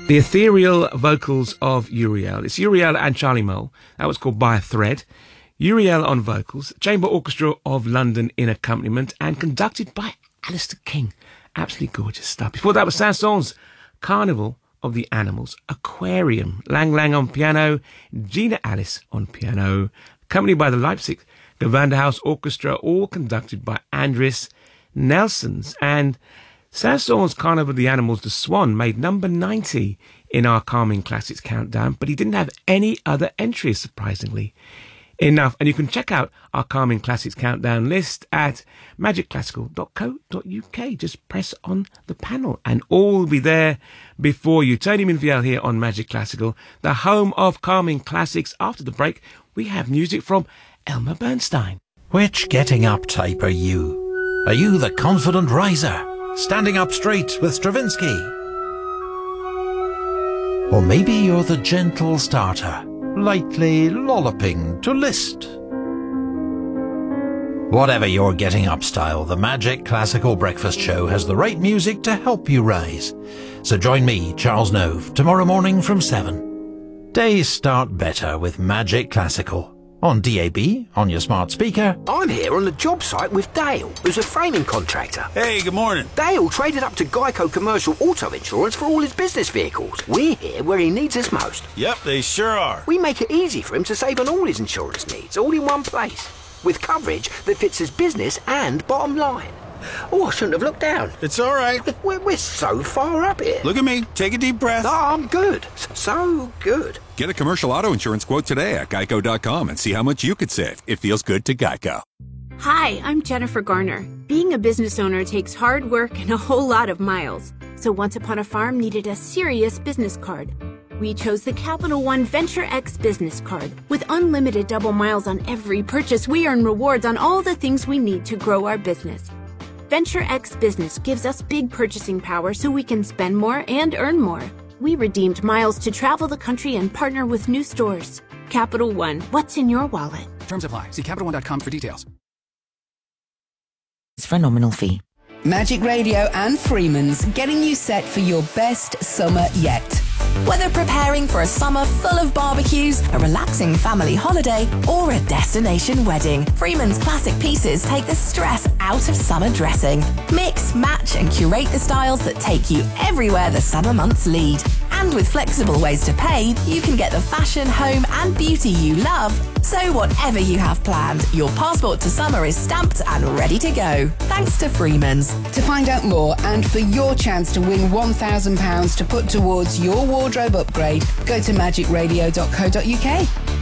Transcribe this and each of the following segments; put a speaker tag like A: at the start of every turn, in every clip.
A: The ethereal vocals of Uriel. It's Uriel and Charlie Mole. That was called By a Thread. Uriel on vocals, Chamber Orchestra of London in accompaniment, and conducted by Alistair King. Absolutely gorgeous stuff. Before that was Saint-Saëns' Carnival of the Animals, Aquarium, Lang Lang on piano, Gina Alice on piano, accompanied by the Leipzig Gewandhaus Orchestra, all conducted by Andris Nelsons. And Saint-Saëns' Carnival of the Animals, The Swan, made number 90 in our Calming Classics countdown, but he didn't have any other entries, surprisingly enough. And you can check out our Calming Classics countdown list at magicclassical.co.uk. Just press on the panel and all will be there before you. Tony Minviel here on Magic Classical, the home of Calming Classics. After the break, we have music from Elmer Bernstein.
B: Which getting up type are you? Are you the confident riser, standing up straight with Stravinsky? Or maybe you're the gentle starter, lightly lolloping to Liszt. Whatever your getting up style, the Magic Classical Breakfast Show has the right music to help you rise. So join me, Charles Nove, tomorrow morning from 7. Days start better with Magic Classical. On DAB, on your smart speaker.
C: I'm here on the job site with Dale, who's a framing contractor.
D: Hey, good morning.
C: Dale traded up to Geico Commercial Auto Insurance for all his business vehicles. We're here where he needs us most.
D: Yep, they sure are.
C: We make it easy for him to save on all his insurance needs, all in one place, with coverage that fits his business and bottom line. Oh, I shouldn't have looked down.
D: It's all right.
C: We're so far up here.
D: Look at me. Take a deep breath.
C: Oh, I'm good. So good.
E: Get a commercial auto insurance quote today at geico.com and see how much you could save. It feels good to Geico.
F: Hi, I'm Jennifer Garner. Being a business owner takes hard work and a whole lot of miles. So Once Upon a Farm needed a serious business card. We chose the Capital One Venture X business card. With unlimited double miles on every purchase, we earn rewards on all the things we need to grow our business. Venture X Business gives us big purchasing power so we can spend more and earn more. We redeemed miles to travel the country and partner with new stores. Capital One, what's in your wallet?
G: Terms apply. See CapitalOne.com for details.
H: It's for a nominal fee.
I: Magic Radio and Freeman's getting you set for your best summer yet.
J: Whether preparing for a summer full of barbecues, a relaxing family holiday, or a destination wedding, Freeman's classic pieces take the stress out of summer dressing. Mix, match, and curate the styles that take you everywhere the summer months lead. And with flexible ways to pay, you can get the fashion, home, and beauty you love. So whatever you have planned, your passport to summer is stamped and ready to go. Thanks to Freeman's.
I: To find out more and for your chance to win £1,000 to put towards your wardrobe upgrade, go to magicradio.co.uk.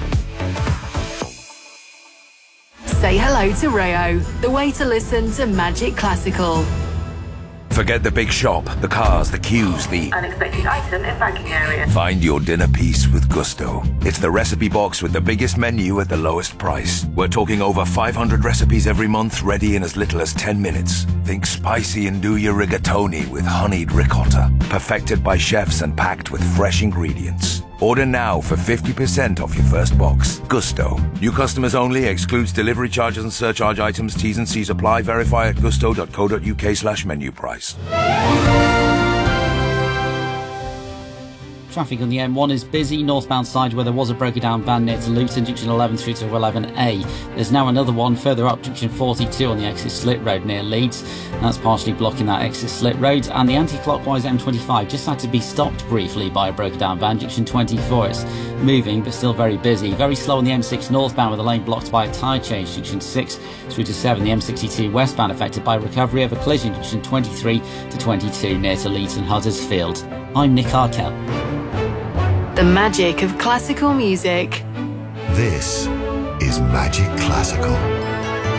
K: Say hello to Rayo, the way to listen to Magic Classical.
L: Forget the big shop, the cars, the queues, the
M: unexpected item in banking area.
L: Find your dinner piece with Gusto. It's the recipe box with the biggest menu at the lowest price. We're talking over 500 recipes every month, ready in as little as 10 minutes. Think spicy and do your rigatoni with honeyed ricotta. Perfected by chefs and packed with fresh ingredients. Order now for 50% off your first box. Gusto. New customers only. Excludes delivery charges and surcharge items. T's and C's apply. Verify at gusto.co.uk/menu price.
N: Traffic on the M1 is busy, northbound side where there was a broken down van near to Luton, junction 11 through to 11A. There's now another one further up junction 42 on the exit Slit Road near Leeds. That's partially blocking that exit Slit Road, and the anti-clockwise M25 just had to be stopped briefly by a broken down van, junction 24. It's moving but still very busy. Very slow on the M6 northbound with a lane blocked by a tyre change, junction 6 through to 7. The M62 westbound affected by recovery of a collision, junction 23 to 22 near to Leeds and Huddersfield. I'm Nick Arkell.
K: The magic of classical music.
O: This is Magic Classical.